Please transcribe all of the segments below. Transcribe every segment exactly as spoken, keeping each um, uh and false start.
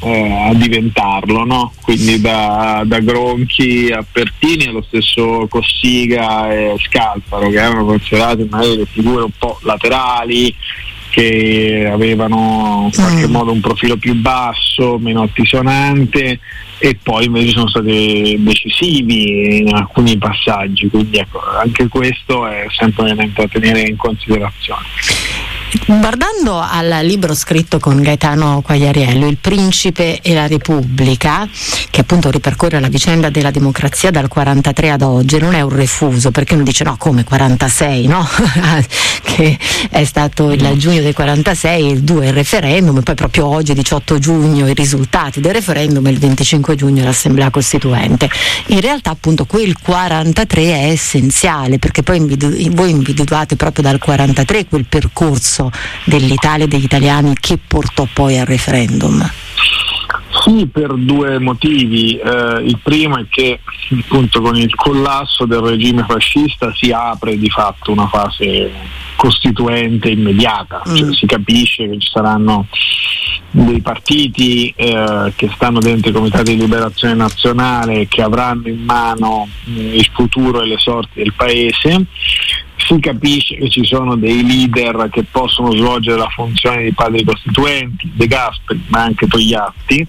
eh, a diventarlo, no? Quindi da, da Gronchi a Pertini, allo stesso Cossiga e Scalfaro, che erano considerate magari le figure un po' laterali, che avevano in qualche mm. modo un profilo più basso, meno altisonante, e poi invece sono stati decisivi in alcuni passaggi, quindi ecco, anche questo è sempre un elemento da tenere in considerazione. Guardando al libro scritto con Gaetano Quagliariello, Il Principe e la Repubblica, che appunto ripercorre la vicenda della democrazia dal quarantatré ad oggi, non è un refuso, perché uno dice no, come quarantasei, no? Che è stato il giugno del quarantasei, il due il referendum, e poi proprio oggi, diciotto giugno, i risultati del referendum, e il venticinque giugno l'Assemblea Costituente. In realtà appunto quel quarantatré è essenziale, perché poi individu- voi individuate proprio dal quarantatré quel percorso dell'Italia e degli italiani che portò poi al referendum. Sì, per due motivi. Eh, il primo è che appunto con il collasso del regime fascista si apre di fatto una fase costituente immediata, mm. cioè si capisce che ci saranno dei partiti eh, che stanno dentro i comitati di liberazione nazionale, che avranno in mano mh, il futuro e le sorti del paese. Si capisce che ci sono dei leader che possono svolgere la funzione di padri costituenti, De Gasperi ma anche Togliatti.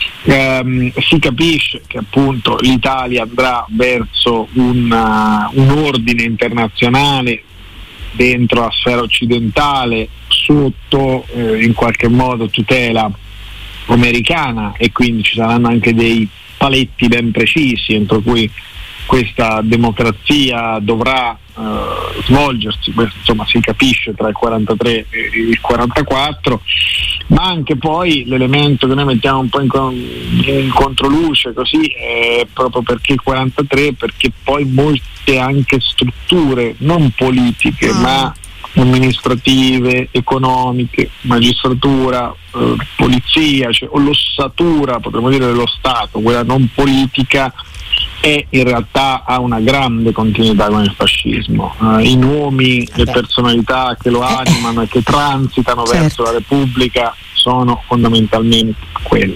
Um, si capisce che appunto l'Italia andrà verso una, un ordine internazionale dentro la sfera occidentale, sotto eh, in qualche modo tutela americana, e quindi ci saranno anche dei paletti ben precisi entro cui questa democrazia dovrà uh, svolgersi. Questo insomma si capisce tra il quarantatré e il quarantaquattro, ma anche poi l'elemento che noi mettiamo un po' in, con, in controluce così è proprio perché il quarantatré, perché poi molte anche strutture non politiche ah. ma amministrative, economiche, magistratura, eh, polizia, cioè, o l'ossatura potremmo dire dello Stato, quella non politica, e in realtà ha una grande continuità con il fascismo. Uh, I nomi, le personalità che lo animano e che transitano certo. verso la Repubblica sono fondamentalmente quelle.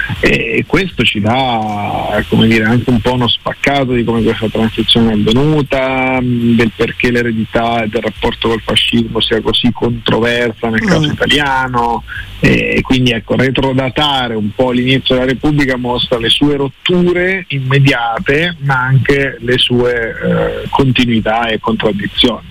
E questo ci dà, come dire, anche un po' uno spaccato di come questa transizione è avvenuta, del perché l'eredità del rapporto col fascismo sia così controversa nel caso mm. italiano, e quindi ecco, retrodatare un po' l'inizio della Repubblica mostra le sue rotture immediate, ma anche le sue eh, continuità e contraddizioni.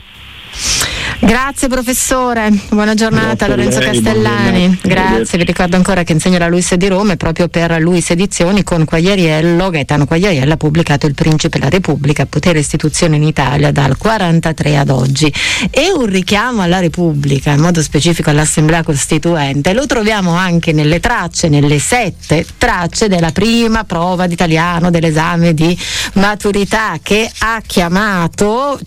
Grazie professore, buona giornata. Grazie Lorenzo lei, Castellani. Grazie, vi ricordo ancora che insegna alla Luis di Roma, e proprio per Luis Edizioni con Quagliariello, Gaetano Quagliariello ha pubblicato Il Principe e la Repubblica, potere e istituzione in Italia dal quarantatré ad oggi. E un richiamo alla Repubblica, in modo specifico all'Assemblea Costituente, lo troviamo anche nelle tracce, nelle sette tracce della prima prova d'italiano dell'esame di maturità, che ha chiamato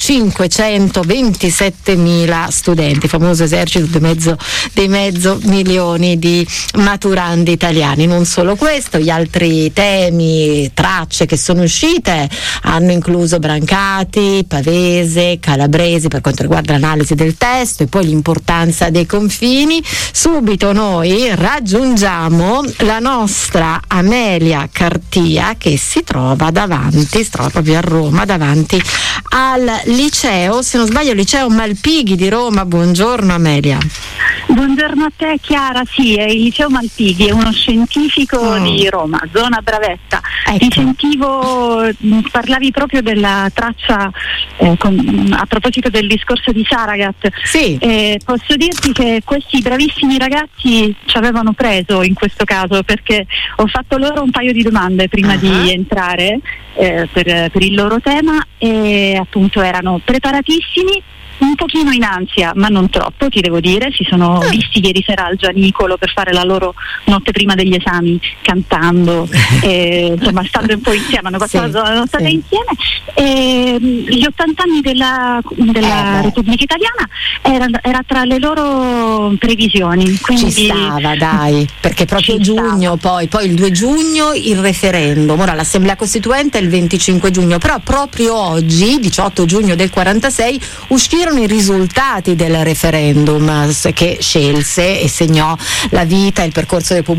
cinquecentoventisettemila studenti, famoso esercito di mezzo, dei mezzo milioni di maturandi italiani. Non solo questo, gli altri temi, tracce che sono uscite hanno incluso Brancati, Pavese, Calabresi per quanto riguarda l'analisi del testo, e poi l'importanza dei confini. Subito noi raggiungiamo la nostra Amelia Cartia, che si trova davanti, si trova proprio a Roma, davanti al liceo, se non sbaglio, liceo Malpighi di Roma. Buongiorno Amelia. Buongiorno a te Chiara, sì, è il liceo Malpighi, è uno scientifico oh. di Roma, zona Bravetta. Ecco. Ti sentivo, parlavi proprio della traccia eh, con, a proposito del discorso di Saragat. Sì. Eh, posso dirti che questi bravissimi ragazzi ci avevano preso in questo caso, perché ho fatto loro un paio di domande prima uh-huh. di entrare eh, per, per il loro tema, e appunto erano preparatissimi, un pochino in ansia, ma non troppo, ti devo dire. Si sono visti ieri sera al Gianicolo per fare la loro notte prima degli esami, cantando, e, insomma stando un po' insieme, hanno passato sì, la notte sì. insieme. E, gli ottanta anni della, della eh, Repubblica Italiana era, era tra le loro previsioni. Quindi ci stava, dai, perché proprio ci giugno, stava. poi, poi il due giugno il referendum, ora l'Assemblea Costituente è il venticinque giugno, però proprio oggi, diciotto giugno del quarantasei, uscirono i risultati del referendum che scelse e segnò la vita e il percorso del